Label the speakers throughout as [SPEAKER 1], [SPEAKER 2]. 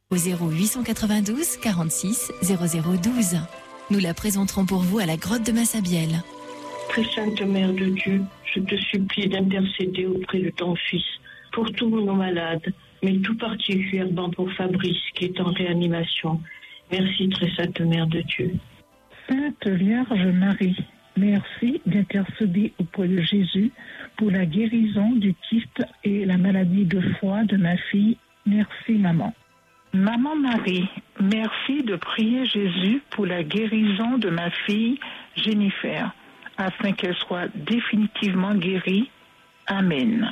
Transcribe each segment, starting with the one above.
[SPEAKER 1] au 0892 46 0012. Nous la présenterons pour vous à la grotte de Massabielle.
[SPEAKER 2] Très sainte Mère de Dieu, je te supplie d'intercéder auprès de ton Fils pour tous nos malades, mais tout particulièrement pour Fabrice qui est en réanimation. Merci, très sainte Mère de Dieu.
[SPEAKER 3] Sainte Vierge Marie, merci d'intercéder auprès de Jésus pour la guérison du kyste et la maladie de foie de ma fille. Merci, maman. Maman Marie, merci de prier Jésus pour la guérison de ma fille Jennifer, afin qu'elle soit définitivement guérie. Amen.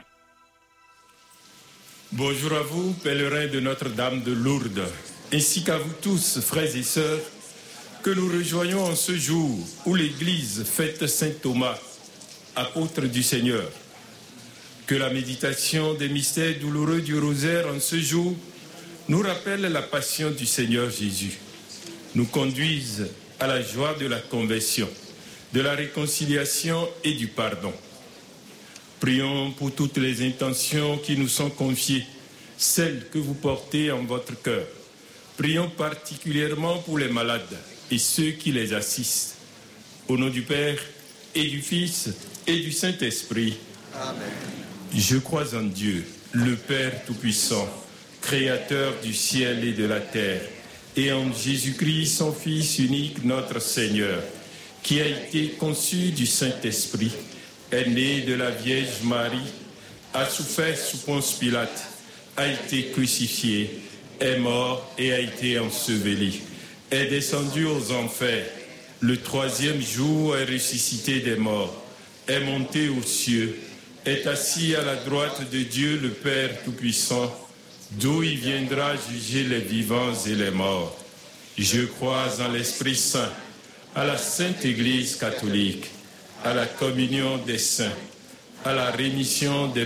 [SPEAKER 4] Bonjour à vous, pèlerins de Notre-Dame de Lourdes, ainsi qu'à vous tous, frères et sœurs, que nous rejoignons en ce jour où l'Église fête Saint Thomas, apôtre du Seigneur. Que la méditation des mystères douloureux du rosaire en ce jour nous rappelle la passion du Seigneur Jésus, nous conduise à la joie de la conversion, de la réconciliation et du pardon. Prions pour toutes les intentions qui nous sont confiées, celles que vous portez en votre cœur. Prions particulièrement pour les malades et ceux qui les assistent. Au nom du Père et du Fils et du Saint-Esprit. Amen. Je crois en Dieu, le Père Tout-Puissant, Créateur du ciel et de la terre, et en Jésus-Christ, son Fils unique, notre Seigneur, qui a été conçu du Saint-Esprit, est né de la Vierge Marie, a souffert sous Ponce Pilate, a été crucifié, est mort et a été enseveli, est descendu aux enfers, le troisième jour est ressuscité des morts, est monté aux cieux, est assis à la droite de Dieu le Père Tout-Puissant, d'où il viendra juger les vivants et les morts. Je crois en l'Esprit Saint, à la Sainte Église catholique, à la communion des saints, à la rémission des